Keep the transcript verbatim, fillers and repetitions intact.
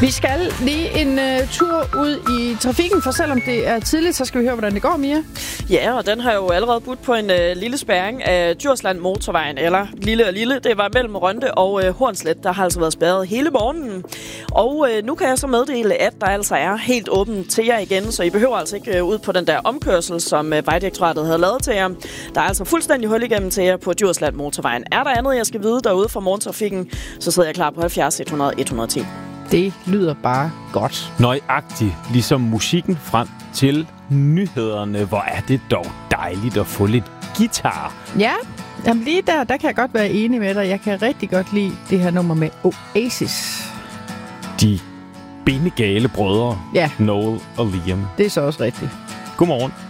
Vi skal lige en uh, tur ud i trafikken, for selvom det er tidligt, så skal vi høre, hvordan det går, Mia. Ja, og den har jo allerede budt på en uh, lille spærring af Djursland Motorvejen, eller lille og lille. Det var mellem Rønde og uh, Hornslet, der har altså været spærret hele morgenen. Og uh, nu kan jeg så meddele, at der altså er helt åbent til jer igen, så I behøver altså ikke uh, ud på den der omkørsel, som uh, Vejdirektoratet havde lavet til jer. Der er altså fuldstændig hul igennem til jer på Djursland Motorvejen. Er der andet, jeg skal vide derude fra morgentrafikken, så sidder jeg klar på halvfjerds et hundrede et hundrede og ti. Det lyder bare godt. Nøjagtigt, ligesom musikken frem til nyhederne. Hvor er det dog dejligt at få lidt guitar. Ja, jamen lige der, der kan jeg godt være enig med dig. Jeg kan rigtig godt lide det her nummer med Oasis. De bindegale brødre, ja. Noel og Liam. Det er så også rigtigt. Godmorgen.